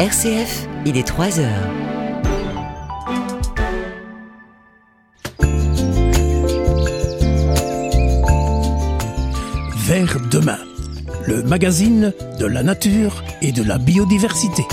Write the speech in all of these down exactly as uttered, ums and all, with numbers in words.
R C F, il est trois heures. Vers demain, le magazine de la nature et de la biodiversité.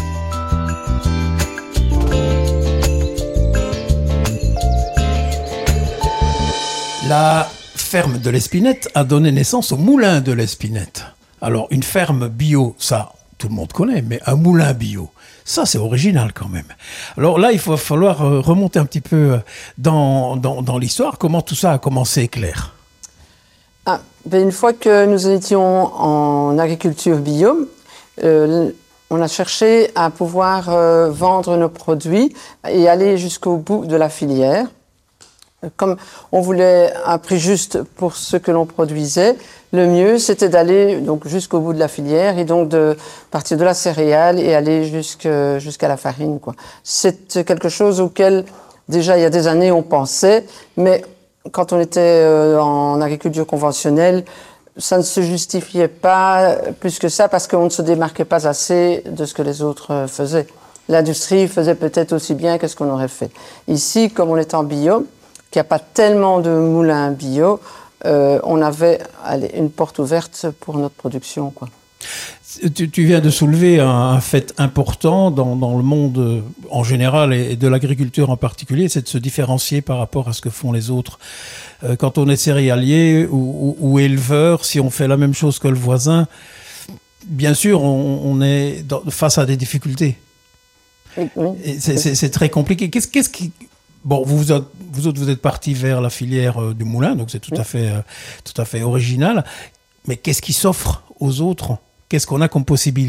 La ferme de l'Espinette a donné naissance au moulin de l'Espinette. Alors, une ferme bio, ça, tout le monde connaît, mais un moulin bio, ça, c'est original quand même. Alors là, il va falloir remonter un petit peu dans, dans, dans l'histoire. Comment tout ça a commencé, Claire ? Ah, ben une fois que nous étions en agriculture bio, euh, on a cherché à pouvoir euh, vendre nos produits et aller jusqu'au bout de la filière. Comme on voulait un prix juste pour ce que l'on produisait, le mieux c'était d'aller donc jusqu'au bout de la filière et donc de partir de la céréale et aller jusque, jusqu'à la farine, quoi. C'est quelque chose auquel déjà il y a des années on pensait, mais quand on était euh, en agriculture conventionnelle, ça ne se justifiait pas plus que ça parce qu'on ne se démarquait pas assez de ce que les autres euh, faisaient. L'industrie faisait peut-être aussi bien que ce qu'on aurait fait. Ici, comme on est en bio, qu'il n'y a pas tellement de moulins bio, euh, on avait allez, une porte ouverte pour notre production, quoi. Tu, tu viens de soulever un, un fait important dans, dans le monde en général et de l'agriculture en particulier, c'est de se différencier par rapport à ce que font les autres. Euh, quand on est céréalier ou, ou, ou éleveur, si on fait la même chose que le voisin, bien sûr, on, on est dans, face à des difficultés. Oui, oui. Et c'est, c'est, c'est très compliqué. Qu'est-ce, qu'est-ce qui... Bon, vous, vous, vous autres, vous êtes partis vers la filière euh, du moulin, donc c'est tout, oui. à fait, euh, tout à fait original. Mais qu'est-ce qui s'offre aux autres ? Qu'est-ce qu'on a comme possibilité ?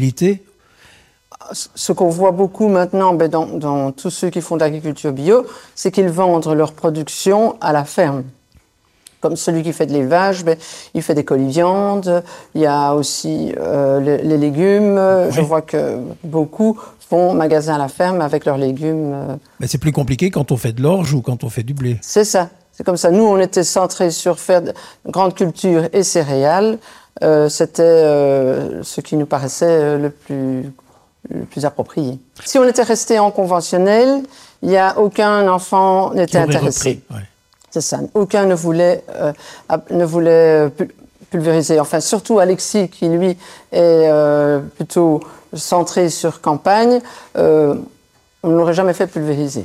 Ce qu'on voit beaucoup maintenant ben, dans, dans tous ceux qui font de l'agriculture bio, c'est qu'ils vendent leur production à la ferme. Comme celui qui fait de l'élevage, ben, il fait des coliviandes, il y a aussi euh, les, les légumes. Oui. Je vois que beaucoup font magasin à la ferme avec leurs légumes. Mais c'est plus compliqué quand on fait de l'orge ou quand on fait du blé. C'est ça, c'est comme ça. Nous, on était centrés sur faire de grandes cultures et céréales. Euh, c'était euh, ce qui nous paraissait le plus, le plus approprié. Si on était resté en conventionnel, il n'y a aucun enfant n'était intéressé. Repris, ouais. C'est ça. Aucun ne voulait, euh, ne voulait pulvériser. Enfin, surtout Alexis, qui lui est euh, plutôt centré sur campagne, euh, on ne l'aurait jamais fait pulvériser.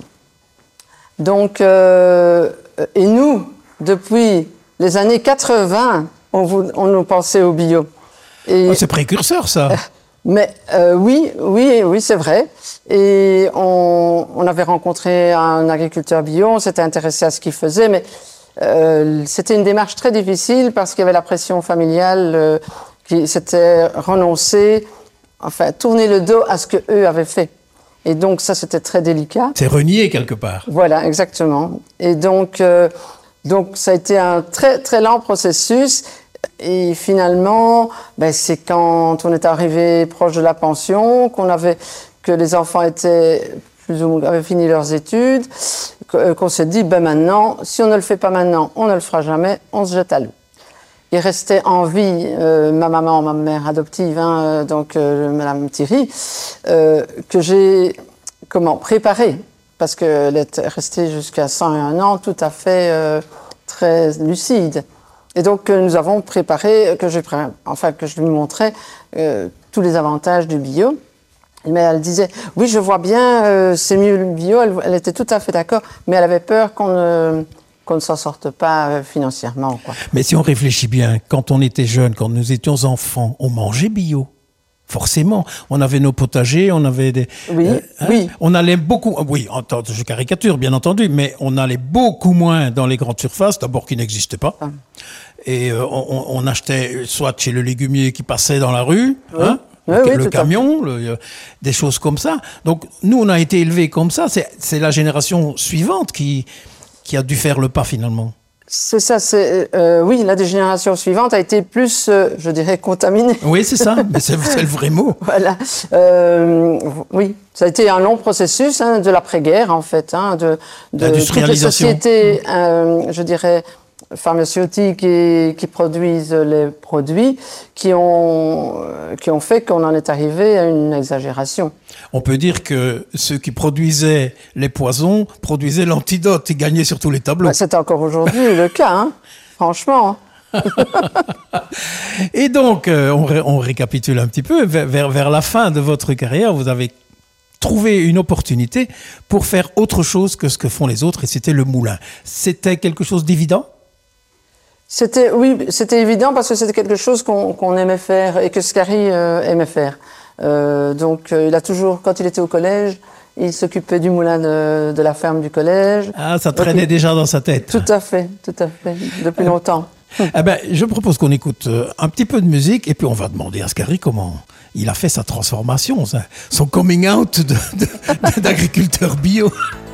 Donc, euh, et nous, depuis les années quatre-vingts, on, vous, on nous pensait au bio. Et, oh, c'est précurseur, ça. Mais euh, oui, oui, oui, c'est vrai. Et on, on avait rencontré un agriculteur bio, on s'était intéressé à ce qu'il faisait, mais euh, c'était une démarche très difficile parce qu'il y avait la pression familiale euh, qui s'était renoncée, enfin, tourner le dos à ce qu'eux avaient fait. Et donc, ça, c'était très délicat. C'est renié quelque part. Voilà, exactement. Et donc, euh, donc ça a été un très, très lent processus. Et finalement, ben, c'est quand on est arrivé proche de la pension, qu'on avait, que les enfants étaient plus ou moins, avaient fini leurs études, qu'on s'est dit, ben maintenant, si on ne le fait pas maintenant, on ne le fera jamais, on se jette à l'eau. Il restait en vie, euh, ma maman, ma mère adoptive, hein, donc euh, Madame Thierry, euh, que j'ai comment préparé, parce qu'elle est restée jusqu'à cent et un ans, tout à fait euh, très lucide. Et donc euh, nous avons préparé, que, j'ai, enfin, que je lui montrais euh, tous les avantages du bio. Mais elle disait, oui, je vois bien, euh, c'est mieux le bio. Elle, elle était tout à fait d'accord, mais elle avait peur qu'on ne, qu'on ne s'en sorte pas euh, financièrement, quoi. Mais si on réfléchit bien, quand on était jeune, quand nous étions enfants, on mangeait bio. Forcément, on avait nos potagers, on avait des... Oui, euh, hein, oui. On allait beaucoup... Oui, je caricature, bien entendu, mais on allait beaucoup moins dans les grandes surfaces, d'abord qui n'existaient pas. Ah. Et euh, on, on achetait soit chez le légumier qui passait dans la rue, oui. hein, oui, le, oui, le camion, le, des choses comme ça. Donc, nous, on a été élevés comme ça. C'est, c'est la génération suivante qui, qui a dû faire le pas, finalement. C'est ça, c'est, euh, oui, la génération suivante a été plus, euh, je dirais, contaminée. Oui, c'est ça, mais c'est, c'est le vrai mot. Voilà, euh, oui, ça a été un long processus hein, de l'après-guerre, en fait, hein, de, de toutes les sociétés, euh, je dirais, pharmaceutiques qui, qui produisent les produits qui ont, qui ont fait qu'on en est arrivé à une exagération. On peut dire que ceux qui produisaient les poisons produisaient l'antidote, ils gagnaient sur tous les tableaux. Bah, c'est encore aujourd'hui le cas, hein, franchement. Et donc, euh, on, ré, on récapitule un petit peu, vers, vers la fin de votre carrière, vous avez trouvé une opportunité pour faire autre chose que ce que font les autres, et c'était le moulin. C'était quelque chose d'évident ? C'était, oui, c'était évident parce que c'était quelque chose qu'on, qu'on aimait faire et que Scary euh, aimait faire. Euh, donc, euh, il a toujours, quand il était au collège, il s'occupait du moulin de, de la ferme du collège. Ah, ça traînait donc, déjà dans sa tête. Tout à fait, tout à fait, depuis euh, longtemps. Eh ben, je propose qu'on écoute un petit peu de musique et puis on va demander à Scary comment il a fait sa transformation, son coming out de, de, d'agriculteur bio.